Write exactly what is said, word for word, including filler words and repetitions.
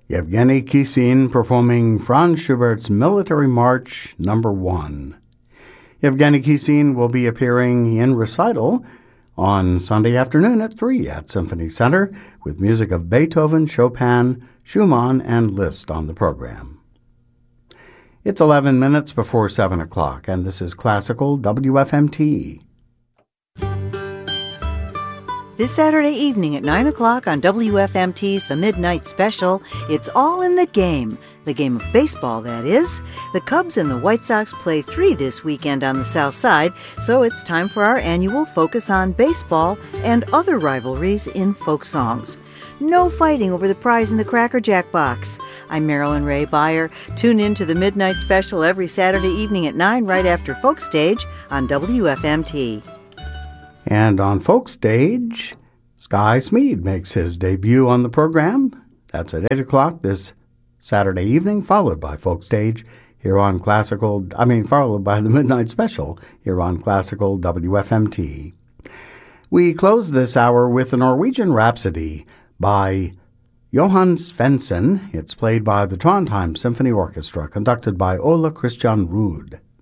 Yevgeny Kissin performing Franz Schubert's Military March Number One. Yevgeny Kissin will be appearing in recital on Sunday afternoon at three at Symphony Center with music of Beethoven, Chopin, Schumann, and Liszt on the program. It's eleven minutes before seven o'clock, and this is Classical W F M T. This Saturday evening at nine o'clock on W F M T's The Midnight Special, it's all in the game. The game of baseball, that is. The Cubs and the White Sox play three this weekend on the South Side, so it's time for our annual focus on baseball and other rivalries in folk songs. No fighting over the prize in the Cracker Jack box. I'm Marilyn Ray Beyer. Tune in to The Midnight Special every Saturday evening at nine right after Folk Stage on W F M T. And on Folk Stage, Sky Smead makes his debut on the program. That's at eight o'clock this Saturday evening, followed by Folk Stage here on Classical, I mean, followed by the Midnight Special here on Classical W F M T. We close this hour with a Norwegian Rhapsody by Johan Svendsen. It's played by the Trondheim Symphony Orchestra, conducted by Ola Christian Ruud.